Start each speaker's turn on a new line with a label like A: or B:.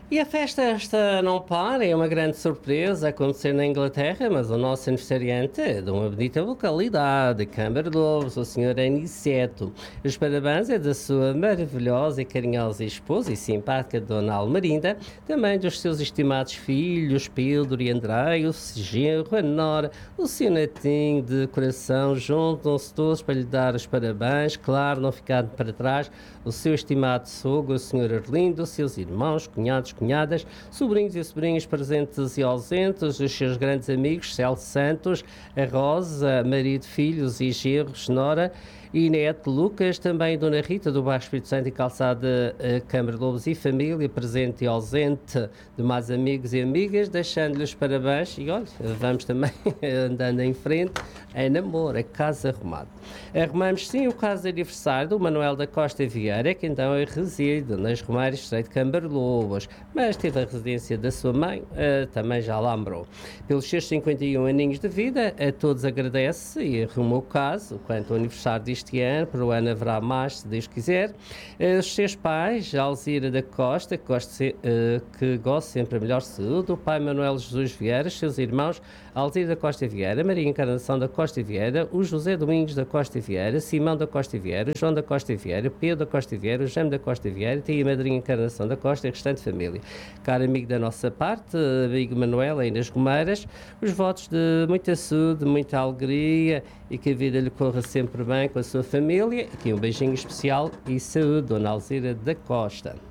A: E a festa esta não para, é uma grande surpresa acontecer na Inglaterra, mas o nosso aniversariante é de uma bonita localidade, Câmara de Lobos, o Senhor Aniceto. Os parabéns é da sua maravilhosa e carinhosa esposa e simpática Dona Almerinda, também dos seus estimados filhos, Pedro e André, o genro, a nora, o seu netinho de coração, juntam-se todos para lhe dar os parabéns, claro, não ficando para trás, o seu estimado sogro, o Senhor Arlindo, os seus irmãos, cunhados, cunhadas, sobrinhos e sobrinhas presentes e ausentes, os seus grandes amigos, Celso Santos, a Rosa, marido, filhos e genros, Nora e neto Lucas, também Dona Rita do Baixo Espírito Santo e Calçada Câmara de Lobos e família, presente e ausente, demais amigos e amigas, deixando-lhes parabéns e olha, vamos também andando em frente, é namoro, é casa arrumado. Arrumamos sim o caso de aniversário do Manuel da Costa Vieira, que então reside nas Romeiras, Estreito de Câmara de Lobos, mas teve a residência da sua mãe, também já lá lembrou. Pelos seus 51 aninhos de vida, a todos agradece e arruma o caso, quanto ao aniversário deste ano, para o ano haverá mais, se Deus quiser. Os seus pais, Alzira da Costa, que gosta sempre a melhor saúde, o pai Manuel Jesus Vieira, os seus irmãos, Alzira da Costa Vieira, Maria Encarnação da Costa Vieira, o José Domingos da Costa Vieira, Simão da Costa Vieira, João da Costa Vieira, Pedro da Costa Vieira, o Jaime da Costa Vieira, e a madrinha Encarnação da Costa e a restante família. Caro amigo da nossa parte, amigo Manuel, aí nas Romeiras, os votos de muita saúde, muita alegria e que a vida lhe corra sempre bem com a sua família. Aqui um beijinho especial e saúde, Dona Alzira da Costa.